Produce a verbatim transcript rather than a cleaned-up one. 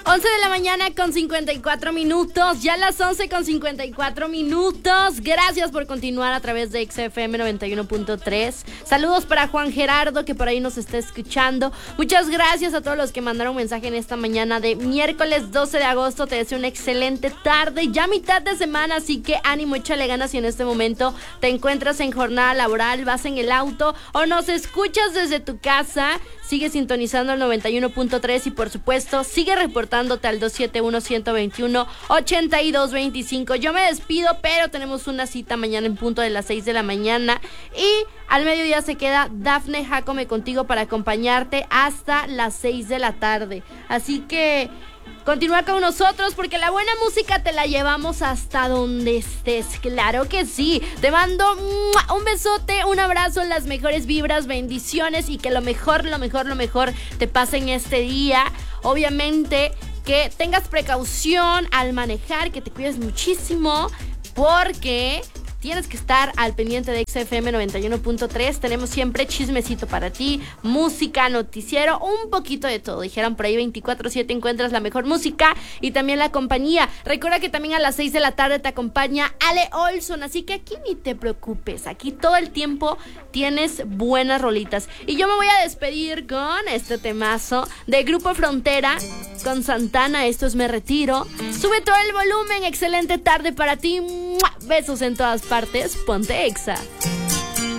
once de la mañana con cincuenta y cuatro minutos, ya las once con cincuenta y cuatro minutos. Gracias por continuar a través de X F M noventa y uno punto tres. Saludos para Juan Gerardo, que por ahí nos está escuchando. Muchas gracias a todos los que mandaron mensaje en esta mañana de miércoles doce de agosto. Te deseo una excelente tarde, ya mitad de semana, así que ánimo, échale ganas si en este momento te encuentras en jornada laboral, vas en el auto o nos escuchas desde tu casa. Sigue sintonizando el noventa y uno punto tres y por supuesto sigue reportándote al dos siete uno, uno dos uno, ocho dos dos cinco. Yo me despido, pero tenemos una cita mañana en punto de las seis de la mañana y al mediodía se queda Dafne Jacome contigo para acompañarte hasta las seis de la tarde. Así que continúa con nosotros porque la buena música te la llevamos hasta donde estés. Claro que sí. Te mando un besote, un abrazo, las mejores vibras, bendiciones y que lo mejor, lo mejor, lo mejor te pase en este día. Obviamente que tengas precaución al manejar, que te cuides muchísimo porque tienes que estar al pendiente de X F M noventa y uno punto tres. Tenemos siempre chismecito para ti, música, noticiero, un poquito de todo. Dijeron por ahí veinticuatro siete encuentras la mejor música y también la compañía. Recuerda que también a las seis de la tarde te acompaña Ale Olson, así que aquí ni te preocupes. Aquí todo el tiempo tienes buenas rolitas. Y yo me voy a despedir con este temazo de Grupo Frontera con Santana. Esto es Me Retiro. Sube todo el volumen. Excelente tarde para ti. ¡Mua! Besos en todas partes. Ponte Exa.